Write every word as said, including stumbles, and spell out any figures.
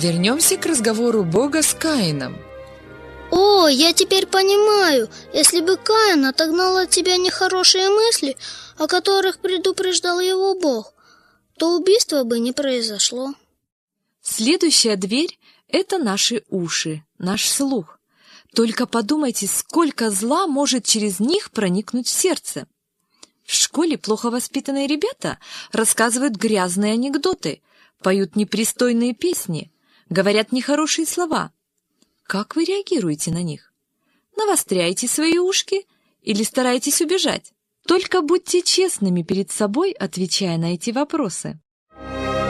Вернемся к разговору Бога с Каином. О, я теперь понимаю, если бы Каин отогнал от тебя нехорошие мысли, о которых предупреждал его Бог, то убийство бы не произошло. Следующая дверь — это наши уши, наш слух. Только подумайте, сколько зла может через них проникнуть в сердце. В школе плохо воспитанные ребята рассказывают грязные анекдоты, поют непристойные песни, говорят нехорошие слова. Как вы реагируете на них? Навостряете свои ушки или стараетесь убежать? Только будьте честными перед собой, отвечая на эти вопросы.